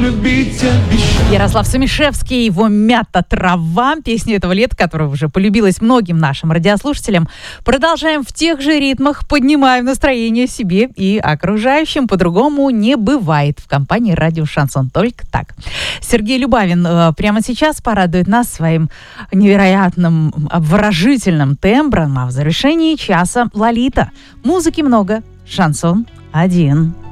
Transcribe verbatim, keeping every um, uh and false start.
любить обещал. Ярослав Сумишевский, его «Мята трава», песня этого лета, которая уже полюбилась многим нашим радиослушателям. Продолжаем в тех же ритмах, поднимаем настроение себе и окружающим. По-другому не бывает в компании «Радио Шансон». Только так. Сергей Любавин э, прямо сейчас порадует нас своим невероятным, обворожительным тембром. А в завершении часа «Лолита». Музыки много, шансон один.